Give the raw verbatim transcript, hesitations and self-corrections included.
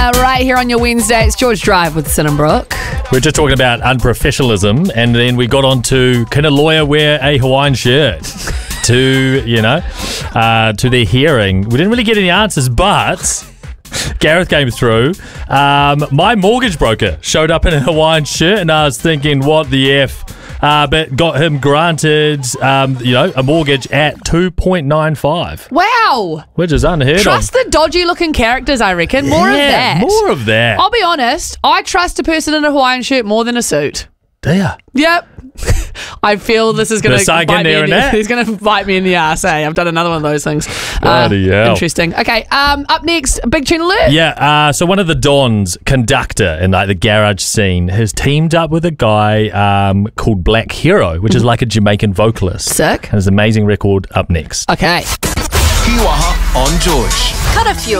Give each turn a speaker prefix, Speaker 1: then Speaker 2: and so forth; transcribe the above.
Speaker 1: Uh, right here on your Wednesday, it's George Drive with Sin and Brooke.
Speaker 2: We were just talking about unprofessionalism, and then we got on to, can a lawyer wear a Hawaiian shirt to, you know, uh, to their hearing? We didn't really get any answers, but Gareth came through. Um, my mortgage broker showed up in a Hawaiian shirt, and I was thinking, what the F? Uh, but got him granted, um, you know, a mortgage at two point nine five.
Speaker 1: Wow.
Speaker 2: Which is unheard of.
Speaker 1: Trust the dodgy looking characters, I reckon. More
Speaker 2: Yeah,
Speaker 1: of that.
Speaker 2: More of that.
Speaker 1: I'll be honest, I trust a person in a Hawaiian shirt more than a suit.
Speaker 2: Do ya?
Speaker 1: Yep. I feel this is going
Speaker 2: Gonna
Speaker 1: to
Speaker 2: start
Speaker 1: bite
Speaker 2: getting
Speaker 1: me
Speaker 2: there
Speaker 1: in
Speaker 2: and
Speaker 1: the,
Speaker 2: that.
Speaker 1: He's going to bite me in the arse, eh? I've done another one of those things.
Speaker 2: Bloody hell.
Speaker 1: Interesting. Okay, um, up next, Big Tune Alert.
Speaker 2: Yeah, uh, so one of the Dons, conductor in like the garage scene, has teamed up with a guy um, called Black Hero, which is like a Jamaican vocalist.
Speaker 1: Sick.
Speaker 2: And his amazing record up next.
Speaker 1: Okay.
Speaker 3: Kiwaha on George.
Speaker 4: Cut a few